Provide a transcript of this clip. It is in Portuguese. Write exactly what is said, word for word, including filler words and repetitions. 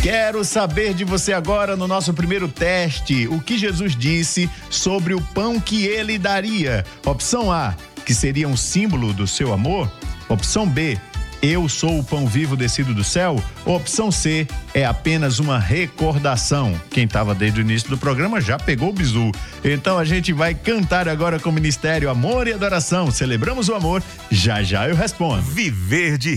Quero saber de você agora no nosso primeiro teste, o que Jesus disse sobre o pão que ele daria. Opção A, que seria um símbolo do seu amor. Opção B, eu sou o pão vivo descido do céu. Opção C, é apenas uma recordação. Quem estava desde o início do programa já pegou o bizu. Então a gente vai cantar agora com o Ministério Amor e Adoração. Celebramos o amor. Já já eu respondo. Viver de